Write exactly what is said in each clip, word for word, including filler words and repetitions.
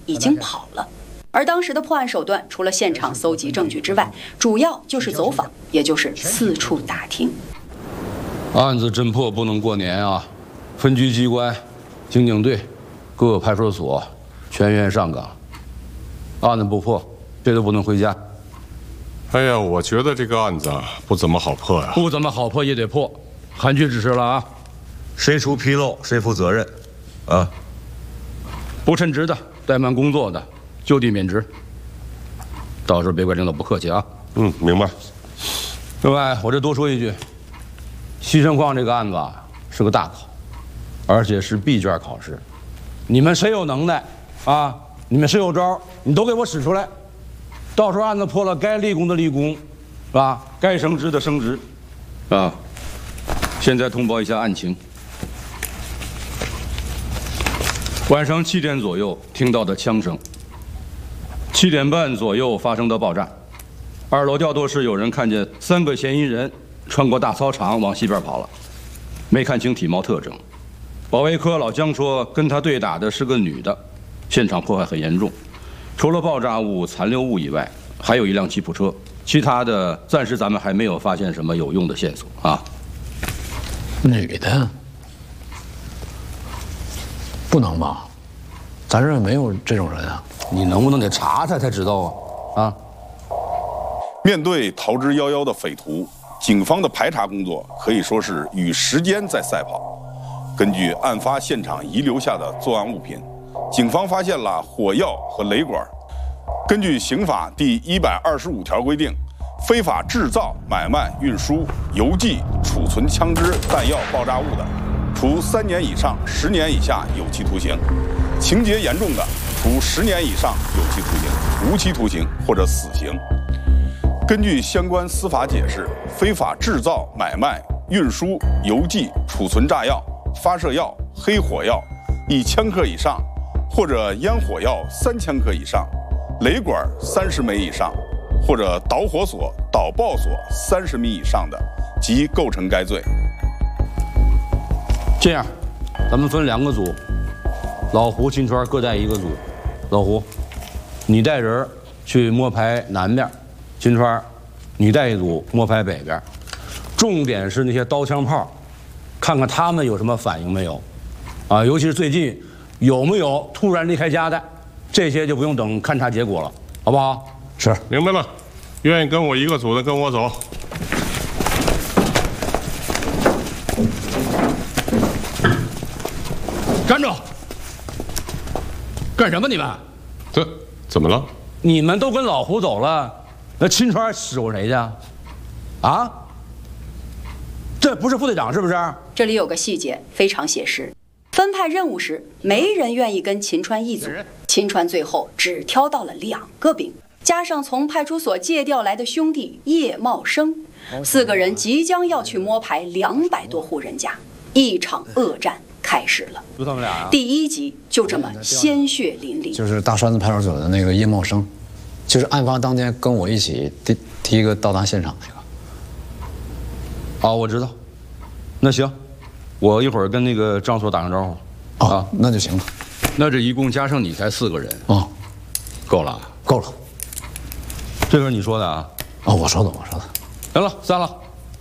已经跑了。而当时的破案手段，除了现场搜集证据之外，主要就是走访，也就是四处打听。 案子侦破不能过年啊！分局机关、刑警队、各个派出所全员上岗。案子不破，谁都不能回家。 哎呀，我觉得这个案子不怎么好破呀。 不怎么好破也得破，韩局指示了啊！ 谁出纰漏谁负责任，啊！ 不称职的、怠慢工作的，就地免职。到时候别怪领导不客气啊。 嗯，明白。 另外，我这多说一句，西城矿这个案子啊是个大考，而且是闭卷考试。你们谁有能耐啊？你们谁有招，你都给我使出来。到时候案子破了，该立功的立功，是吧？该升职的升职，啊。现在通报一下案情。晚上七点左右听到的枪声，七点半左右发生的爆炸。二楼调度室有人看见三个嫌疑人穿过大操场往西边跑了，没看清体貌特征。保卫科老姜说跟他对打的是个女的，现场破坏很严重，除了爆炸物、残留物以外，还有一辆吉普车，其他的暂时咱们还没有发现什么有用的线索啊。 女的？不能吧？咱这儿没有这种人啊。 你能不能得查查才知道啊？啊！ 面对逃之夭夭的匪徒，警方的排查工作可以说是与时间在赛跑。根据案发现场遗留下的作案物品，警方发现了火药和雷管。根据刑法第一百二十五条规定，非法制造、买卖、运输、邮寄、储存枪支、弹药、爆炸物的，处三年以上十年以下有期徒刑；情节严重的，处十年以上有期徒刑、无期徒刑或者死刑。根据相关司法解释，非法制造、买卖、运输、邮寄、储存炸药、发射药、黑火药一千克以上，或者烟火药三千克以上，雷管三十枚以上，或者导火索、导爆索三十米以上的，即构成该罪。 这样，咱们分两个组，老胡、金川各带一个组。老胡，你带人去摸排南边；金川，你带一组摸排北边。重点是那些刀枪炮，看看他们有什么反应没有，啊，尤其是最近有没有突然离开家的，这些就不用等勘察结果了，好不好？ 是， 明白了。愿意跟我一个组的跟我走。 站住！干什么你们？ 这怎么了？ 你们都跟老胡走了，那秦川使唤谁去？啊？这不是副队长是不是？ 这里有个细节非常写实，分派任务时，没人愿意跟秦川一组，秦川最后只挑到了两个兵，加上从派出所借调来的兄弟叶茂生，四个人即将要去摸排两百多户人家，一场恶战开始了。 就他们俩啊！ 第一集就这么鲜血淋漓。 就是大栓子派出所的那个叶茂生，就是案发当天跟我一起第第一个到达现场那个。 哦，我知道。那行，我一会儿跟那个张所打声招呼。 哦、 啊， 那就行了。 那这一共加上你才四个人。 哦， 够了， 够了。 这个是你说的啊？ 哦，我说的，我说的。 行了，散了。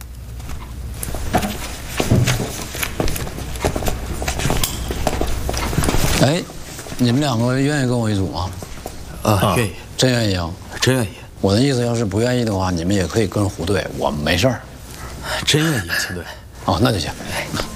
哎，你们两个愿意跟我一组吗？ 啊，愿意， 真愿意啊， 真愿意。 我的意思，要是不愿意的话，你们也可以跟胡队，我没事儿。 真愿意，秦队。 哦，那就行。